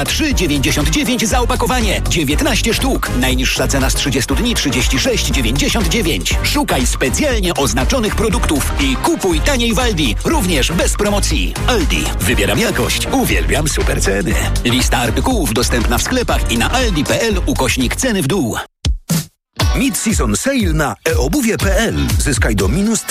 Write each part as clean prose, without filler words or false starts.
3,99 za opakowanie. 19 sztuk. Najniższa cena z 30 dni 36,99. Szukaj specjalnie oznaczonych produktów i kupuj taniej w Aldi. Również bez promocji. Aldi. Wybieram jakość. Uwielbiam super ceny. Lista artykułów dostępna w sklepach i na aldi.pl/ceny w dół. Mid-season sale na eobuwie.pl. Zyskaj do minus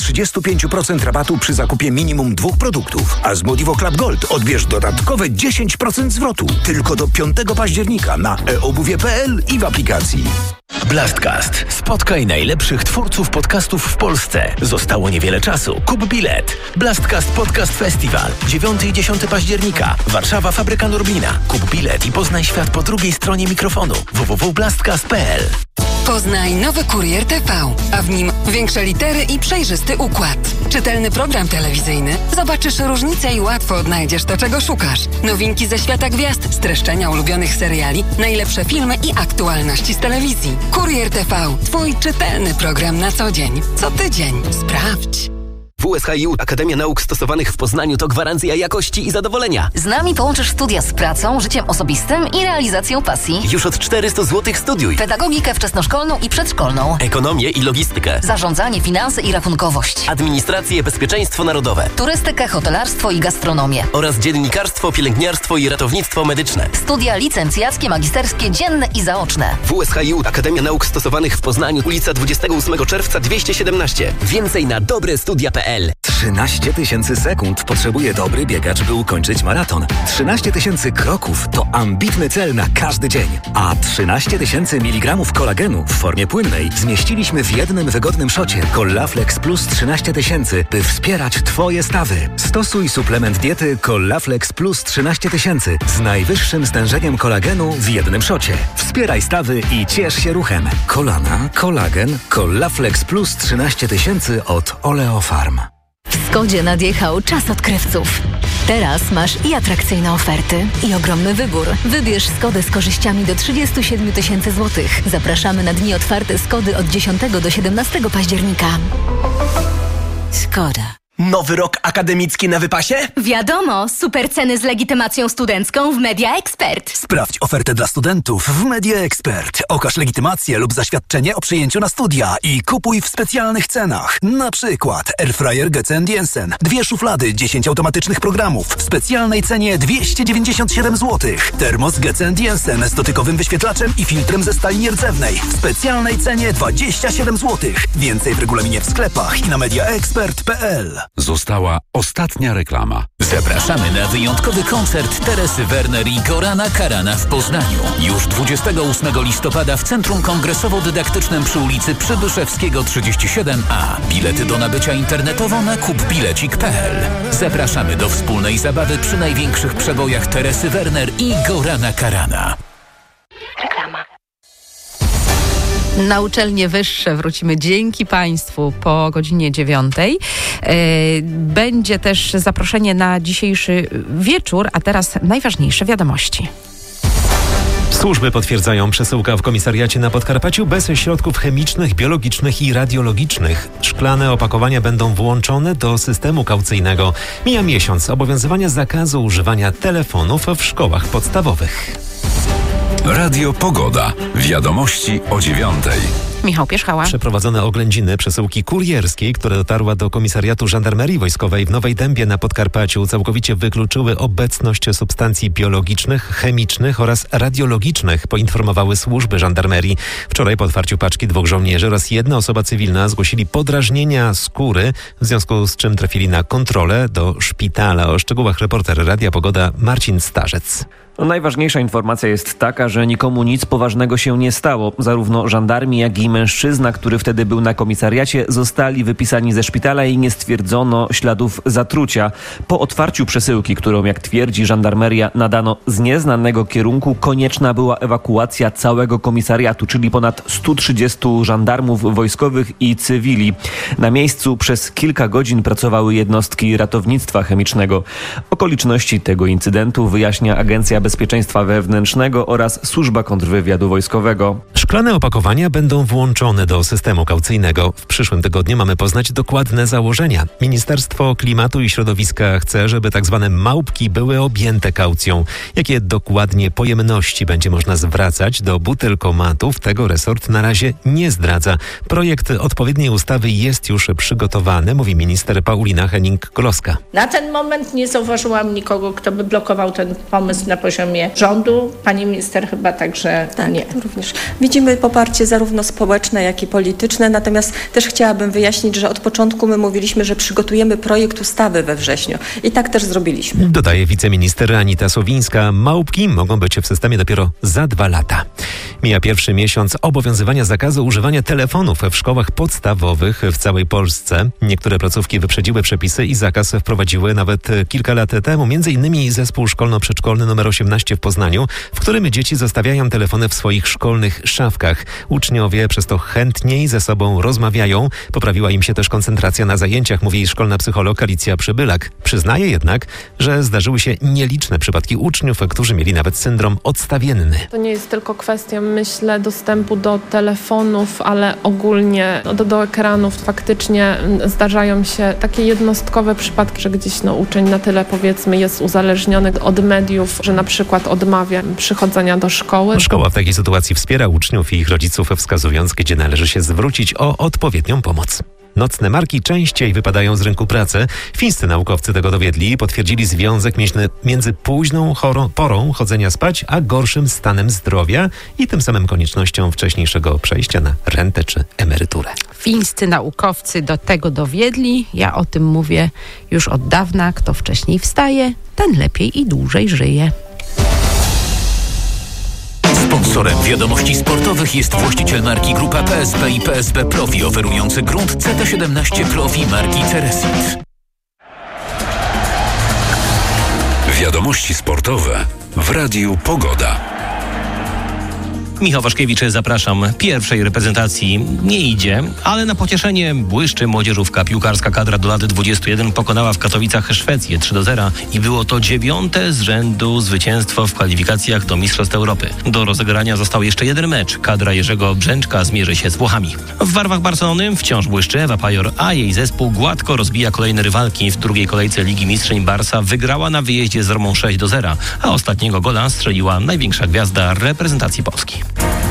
35% rabatu przy zakupie minimum 2 produktów. A z Modivo Club Gold odbierz dodatkowe 10% zwrotu. Tylko do 5 października na eobuwie.pl i w aplikacji. Blastcast. Spotkaj najlepszych twórców podcastów w Polsce. Zostało niewiele czasu. Kup bilet. Blastcast Podcast Festival. 9 i 10 października. Warszawa, Fabryka Norblina. Kup bilet i poznaj świat po drugiej stronie mikrofonu. www.blastcast.pl. Poznaj nowy Kurier TV, a w nim większe litery i przejrzysty układ. Czytelny program telewizyjny. Zobaczysz różnice i łatwo odnajdziesz to, czego szukasz. Nowinki ze świata gwiazd, streszczenia ulubionych seriali, najlepsze filmy i aktualności z telewizji. Kurier TV. Twój czytelny program na co dzień. Co tydzień. Sprawdź. WSHiU Akademia Nauk Stosowanych w Poznaniu to gwarancja jakości i zadowolenia. Z nami połączysz studia z pracą, życiem osobistym i realizacją pasji. Już od 400 zł studiuj. Pedagogikę wczesnoszkolną i przedszkolną. Ekonomię i logistykę. Zarządzanie, finanse i rachunkowość. Administrację, bezpieczeństwo narodowe. Turystykę, hotelarstwo i gastronomię. Oraz dziennikarstwo, pielęgniarstwo i ratownictwo medyczne. Studia licencjackie, magisterskie, dzienne i zaoczne. WSHiU Akademia Nauk Stosowanych w Poznaniu, ulica 28 czerwca 217. Więcej na dobrestudia.pl. 13 000 sekund potrzebuje dobry biegacz, by ukończyć maraton. 13 000 kroków to ambitny cel na każdy dzień. A 13 000 mg kolagenu w formie płynnej zmieściliśmy w jednym wygodnym szocie Collaflex Plus 13 000, by wspierać Twoje stawy. Stosuj suplement diety Collaflex Plus 13 000 z najwyższym stężeniem kolagenu w jednym szocie. Wspieraj stawy i ciesz się ruchem. Kolana, kolagen, Collaflex Plus 13 000 od Oleofarm. W Skodzie nadjechał czas odkrywców. Teraz masz i atrakcyjne oferty, i ogromny wybór. Wybierz Skodę z korzyściami do 37 000 złotych. Zapraszamy na dni otwarte Skody od 10 do 17 października. Skoda. Nowy rok akademicki na wypasie? Wiadomo, super ceny z legitymacją studencką w Media Expert. Sprawdź ofertę dla studentów w Media Expert. Okaż legitymację lub zaświadczenie o przyjęciu na studia i kupuj w specjalnych cenach. Na przykład Airfryer Getze & Jensen. 2 szuflady, 10 automatycznych programów w specjalnej cenie 297 zł. Termos Getze & Jensen z dotykowym wyświetlaczem i filtrem ze stali nierdzewnej w specjalnej cenie 27 zł. Więcej w regulaminie w sklepach i na mediaexpert.pl. Została ostatnia reklama. Zapraszamy na wyjątkowy koncert Teresy Werner i Gorana Karana w Poznaniu. Już 28 listopada w Centrum Kongresowo-Dydaktycznym przy ulicy Przybyszewskiego 37A. Bilety do nabycia internetowo na kupbilecik.pl. Zapraszamy do wspólnej zabawy przy największych przebojach Teresy Werner i Gorana Karana. Reklama. Na uczelnie wyższe wrócimy dzięki Państwu po godzinie 9. Będzie też zaproszenie na dzisiejszy wieczór, a teraz najważniejsze wiadomości. Służby potwierdzają przesyłka w komisariacie na Podkarpaciu bez środków chemicznych, biologicznych i radiologicznych. Szklane opakowania będą włączone do systemu kaucyjnego. Mija miesiąc obowiązywania zakazu używania telefonów w szkołach podstawowych. Radio Pogoda. Wiadomości o 9. Michał Pierzchała. Przeprowadzone oględziny przesyłki kurierskiej, która dotarła do komisariatu Żandarmerii Wojskowej w Nowej Dębie na Podkarpaciu, całkowicie wykluczyły obecność substancji biologicznych, chemicznych oraz radiologicznych, poinformowały służby żandarmerii. Wczoraj po otwarciu paczki 2 żołnierzy oraz 1 osoba cywilna zgłosili podrażnienia skóry, w związku z czym trafili na kontrolę do szpitala. O szczegółach reporter Radia Pogoda Marcin Starzec. Najważniejsza informacja jest taka, że nikomu nic poważnego się nie stało. Zarówno żandarmi, jak i mężczyzna, który wtedy był na komisariacie, zostali wypisani ze szpitala i nie stwierdzono śladów zatrucia. Po otwarciu przesyłki, którą, jak twierdzi żandarmeria, nadano z nieznanego kierunku, konieczna była ewakuacja całego komisariatu, czyli ponad 130 żandarmów wojskowych i cywili. Na miejscu przez kilka godzin pracowały jednostki ratownictwa chemicznego. Okoliczności tego incydentu wyjaśnia Agencja Bezpieczeństwa Wewnętrznego oraz Służba Kontrwywiadu Wojskowego. Szklane opakowania będą włączone do systemu kaucyjnego. W przyszłym tygodniu mamy poznać dokładne założenia. Ministerstwo Klimatu i Środowiska chce, żeby tak zwane małpki były objęte kaucją. Jakie dokładnie pojemności będzie można zwracać do butelkomatów, tego resort na razie nie zdradza. Projekt odpowiedniej ustawy jest już przygotowany, mówi minister Paulina Henning-Kloska. Na ten moment nie zauważyłam nikogo, kto by blokował ten pomysł na poziomie rządu. Pani minister chyba także nie. Również. Widzimy poparcie zarówno społeczne, jak i polityczne, natomiast też chciałabym wyjaśnić, że od początku my mówiliśmy, że przygotujemy projekt ustawy we wrześniu i tak też zrobiliśmy. Dodaje wiceminister Anita Sowińska. Małpki mogą być w systemie dopiero za 2 lata. Mija pierwszy miesiąc obowiązywania zakazu używania telefonów w szkołach podstawowych w całej Polsce. Niektóre placówki wyprzedziły przepisy i zakaz wprowadziły nawet kilka lat temu. M.in. zespół szkolno-przedszkolny nr 18 w Poznaniu, w którym dzieci zostawiają telefony w swoich szkolnych szafkach. Uczniowie przez to chętniej ze sobą rozmawiają. Poprawiła im się też koncentracja na zajęciach, mówi szkolna psycholog Alicja Przybylak. Przyznaje jednak, że zdarzyły się nieliczne przypadki uczniów, którzy mieli nawet syndrom odstawienny. To nie jest tylko kwestia, myślę, dostępu do telefonów, ale ogólnie do ekranów. Faktycznie zdarzają się takie jednostkowe przypadki, że gdzieś uczeń na tyle, powiedzmy, jest uzależniony od mediów, że na przykład odmawia przychodzenia do szkoły. Szkoła w takiej sytuacji wspiera uczniów i ich rodziców, wskazując, gdzie należy się zwrócić o odpowiednią pomoc. Nocne marki częściej wypadają z rynku pracy. Fińscy naukowcy tego dowiedli i potwierdzili związek między późną porą chodzenia spać, a gorszym stanem zdrowia i tym samym koniecznością wcześniejszego przejścia na rentę czy emeryturę. Fińscy naukowcy do tego dowiedli. Ja o tym mówię już od dawna. Kto wcześniej wstaje, ten lepiej i dłużej żyje. Sponsorem wiadomości sportowych jest właściciel marki Grupa PSB i PSB Profi, oferujący grunt CT17 Profi marki Ceresit. Wiadomości sportowe w Radiu Pogoda. Michał Waszkiewicz, zapraszam. Pierwszej reprezentacji nie idzie, ale na pocieszenie błyszczy młodzieżówka. Piłkarska kadra do lat 21 pokonała w Katowicach Szwecję 3-0 i było to 9. z rzędu zwycięstwo w kwalifikacjach do Mistrzostw Europy. Do rozegrania został jeszcze jeden mecz. Kadra Jerzego Brzęczka zmierzy się z Włochami. W barwach Barcelony wciąż błyszczy Ewa Pajor, a jej zespół gładko rozbija kolejne rywalki. W drugiej kolejce Ligi Mistrzyń Barsa wygrała na wyjeździe z Romą 6-0, a ostatniego gola strzeliła największa gwiazda reprezentacji Polski.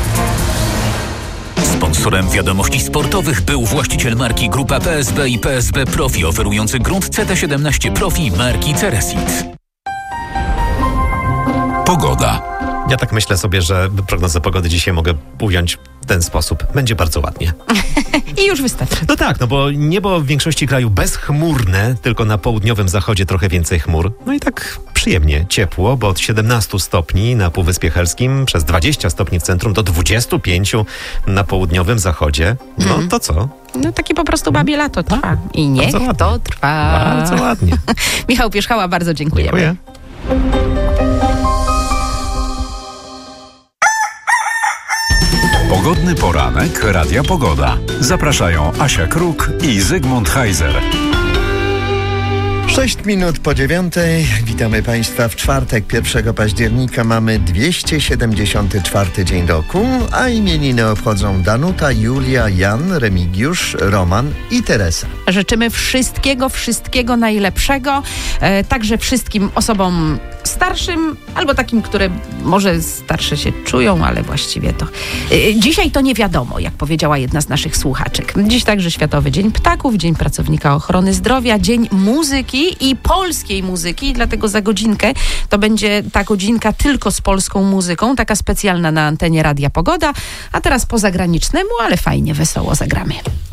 Sponsorem wiadomości sportowych był właściciel marki Grupa PSB i PSB Profi, oferujący grunt CT17 Profi marki Ceresit. Pogoda. Ja tak myślę sobie, że prognozę pogody dzisiaj mogę ująć w ten sposób. Będzie bardzo ładnie. I już wystarczy. No tak, bo niebo w większości kraju bezchmurne, tylko na południowym zachodzie trochę więcej chmur. No i tak przyjemnie, ciepło, bo od 17 stopni na Półwyspie Helskim, przez 20 stopni w centrum, do 25 na południowym zachodzie. No to co? No takie po prostu babie lato trwa. I niech to trwa. Bardzo ładnie. Michał Pierzchała, bardzo dziękujemy. Dziękuję. Pogodny poranek Radia Pogoda. Zapraszają Asia Kruk i Zygmunt Heiser. 6 minut po 9. Witamy Państwa w czwartek, 1 października. Mamy 274 dzień roku, a imieniny obchodzą Danuta, Julia, Jan, Remigiusz, Roman i Teresa. Życzymy wszystkiego najlepszego, także wszystkim osobom starszym, albo takim, które może starsze się czują, ale właściwie to... Dzisiaj to nie wiadomo, jak powiedziała jedna z naszych słuchaczek. Dziś także Światowy Dzień Ptaków, Dzień Pracownika Ochrony Zdrowia, Dzień Muzyki i polskiej muzyki, dlatego za godzinkę to będzie ta godzinka tylko z polską muzyką, taka specjalna na antenie Radia Pogoda, a teraz po zagranicznemu, ale fajnie, wesoło zagramy.